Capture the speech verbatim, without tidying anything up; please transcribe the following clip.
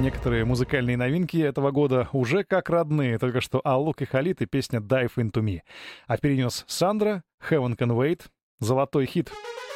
некоторые музыкальные новинки этого года уже как родные. Только что Аллук и Халид и песня «Dive Into Me». А впереди нас Сандра, Heaven Can Wait, золотой хит.